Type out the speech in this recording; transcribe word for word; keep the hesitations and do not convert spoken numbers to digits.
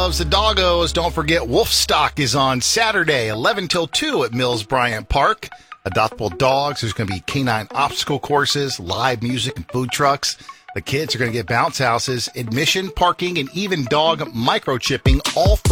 loves the doggos, don't forget Wolfstock is on Saturday, eleven till two at Mills Bryant Park. Adoptable dogs. There's going to be canine obstacle courses, live music, and food trucks. The kids are going to get bounce houses, admission, parking, and even dog microchipping, all free.